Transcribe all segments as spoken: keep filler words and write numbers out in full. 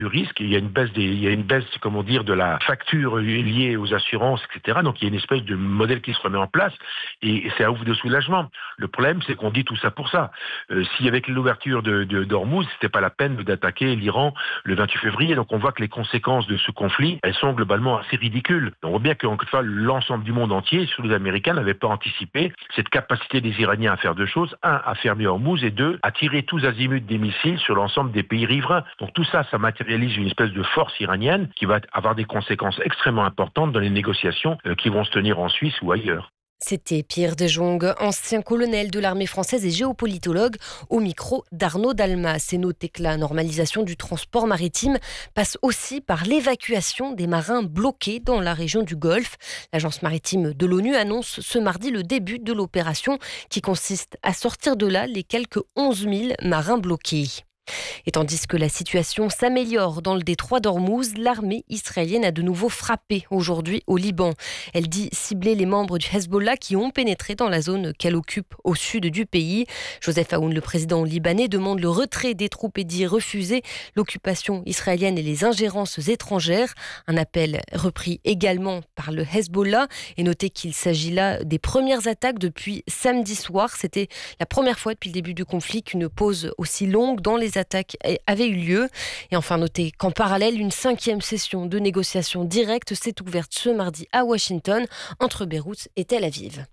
du risque. Il y a une baisse des, il y a une baisse, comment dire, de la facture liée aux assurances, et cetera. Donc il y a une espèce de modèle qui se remet en place et c'est un ouf de soulagement. Le problème, c'est qu'on dit tout ça pour ça. Euh, si avec l'ouverture de, de d'Ormuz, c'était pas la peine d'attaquer l'Iran le vingt-huit février. Donc on voit que les conséquences de ce conflit, elles sont globalement assez ridicules. On voit bien que encore une fois, l'ensemble du monde entier, surtout les Américains, n'avaient pas anticipé cette capacité des Iraniens à faire deux choses. Un, à fermer Ormuz et deux, à tirer tous azimuts des missiles sur l'ensemble des pays riverains. Donc tout ça, ça matérialise une espèce de force iranienne qui va avoir des conséquences extrêmement importantes dans les négociations euh, qui vont se tenir en Suisse ou ailleurs. C'était Pierre De Jong, ancien colonel de l'armée française et géopolitologue, au micro d'Arnaud Dalmas. C'est noté que la normalisation du transport maritime passe aussi par l'évacuation des marins bloqués dans la région du Golfe. L'agence maritime de l'ONU annonce ce mardi le début de l'opération qui consiste à sortir de là les quelques onze mille marins bloqués. Et tandis que la situation s'améliore dans le détroit d'Ormuz, l'armée israélienne a de nouveau frappé aujourd'hui au Liban. Elle dit cibler les membres du Hezbollah qui ont pénétré dans la zone qu'elle occupe au sud du pays. Joseph Aoun, le président libanais, demande le retrait des troupes et dit refuser l'occupation israélienne et les ingérences étrangères. Un appel repris également par le Hezbollah. Et notez qu'il s'agit là des premières attaques depuis samedi soir. C'était la première fois depuis le début du conflit qu'une pause aussi longue dans les attaques avait eu lieu. Et enfin, notez qu'en parallèle, une cinquième session de négociations directes s'est ouverte ce mardi à Washington entre Beyrouth et Tel Aviv.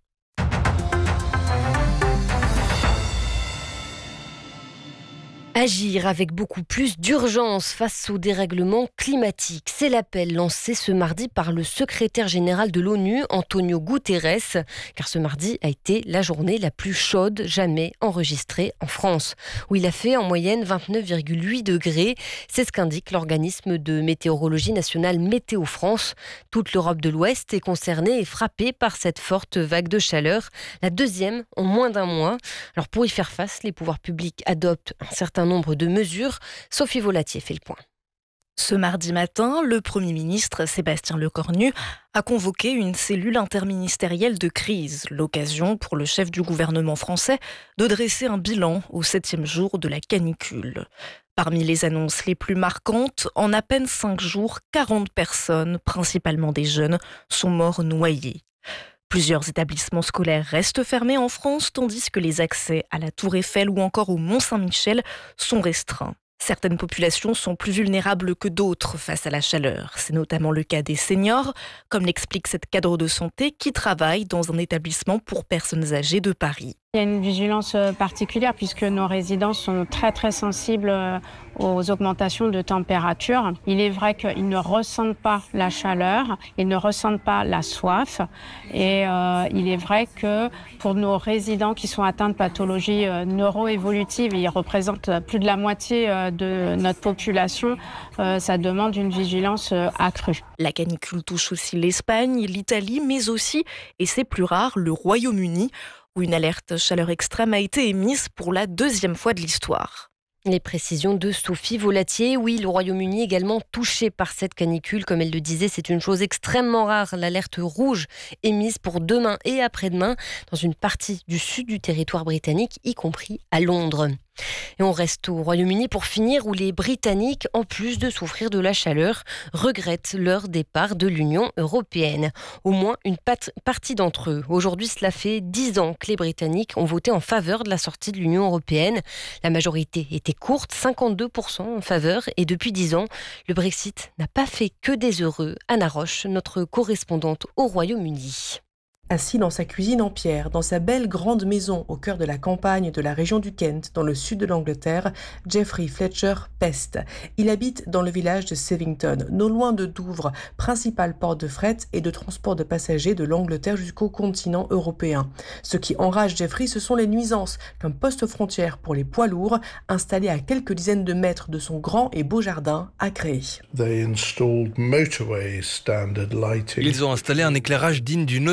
Agir avec beaucoup plus d'urgence face au dérèglement climatique. C'est l'appel lancé ce mardi par le secrétaire général de l'ONU, Antonio Guterres, car ce mardi a été la journée la plus chaude jamais enregistrée en France, où il a fait en moyenne vingt-neuf virgule huit degrés. C'est ce qu'indique l'organisme de météorologie nationale Météo France. Toute l'Europe de l'Ouest est concernée et frappée par cette forte vague de chaleur, la deuxième en moins d'un mois. Alors pour y faire face, les pouvoirs publics adoptent un certain nombre de mesures. Sophie Volatier fait le point. Ce mardi matin, le Premier ministre Sébastien Lecornu a convoqué une cellule interministérielle de crise, l'occasion pour le chef du gouvernement français de dresser un bilan au septième jour de la canicule. Parmi les annonces les plus marquantes, en à peine cinq jours, quarante personnes, principalement des jeunes, sont morts noyées. Plusieurs établissements scolaires restent fermés en France, tandis que les accès à la Tour Eiffel ou encore au Mont-Saint-Michel sont restreints. Certaines populations sont plus vulnérables que d'autres face à la chaleur. C'est notamment le cas des seniors, comme l'explique cette cadre de santé qui travaille dans un établissement pour personnes âgées de Paris. Il y a une vigilance particulière puisque nos résidents sont très très sensibles aux augmentations de température. Il est vrai qu'ils ne ressentent pas la chaleur, ils ne ressentent pas la soif et euh, il est vrai que pour nos résidents qui sont atteints de pathologies euh, neuro-évolutives, ils représentent plus de la moitié euh, de notre population, euh, ça demande une vigilance euh, accrue. La canicule touche aussi l'Espagne, l'Italie, mais aussi, et c'est plus rare, le Royaume-Uni, où une alerte chaleur extrême a été émise pour la deuxième fois de l'histoire. Les précisions de Sophie Volatier. Oui, le Royaume-Uni également touché par cette canicule. Comme elle le disait, c'est une chose extrêmement rare. L'alerte rouge émise pour demain et après-demain dans une partie du sud du territoire britannique, y compris à Londres. Et on reste au Royaume-Uni pour finir, où les Britanniques, en plus de souffrir de la chaleur, regrettent leur départ de l'Union européenne. Au moins une pat- partie d'entre eux. Aujourd'hui, cela fait dix ans que les Britanniques ont voté en faveur de la sortie de l'Union européenne. La majorité était courte, cinquante-deux pour cent en faveur. Et depuis dix ans, le Brexit n'a pas fait que des heureux. Anna Roche, notre correspondante au Royaume-Uni. Assis dans sa cuisine en pierre, dans sa belle grande maison au cœur de la campagne de la région du Kent, dans le sud de l'Angleterre, Geoffrey Fletcher peste. Il habite dans le village de Sevington, non loin de Douvres, principal port de fret et de transport de passagers de l'Angleterre jusqu'au continent européen. Ce qui enrage Geoffrey, ce sont les nuisances qu'un poste frontière pour les poids lourds, installé à quelques dizaines de mètres de son grand et beau jardin, a créé. Ils ont installé un éclairage digne d'une autoroute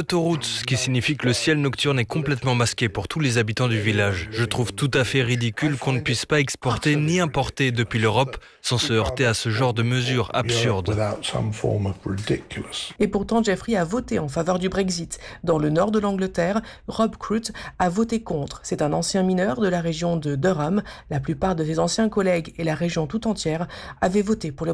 ce qui signifie que le ciel nocturne est complètement masqué pour tous les habitants du village. Je trouve tout à fait ridicule qu'on ne puisse pas exporter ni importer depuis l'Europe sans se heurter à ce genre de mesures absurdes. Et pourtant, Jeffrey a voté en faveur du Brexit. Dans le nord de l'Angleterre, Rob Crute a voté contre. C'est un ancien mineur de la région de Durham. La plupart de ses anciens collègues et la région tout entière avaient voté pour le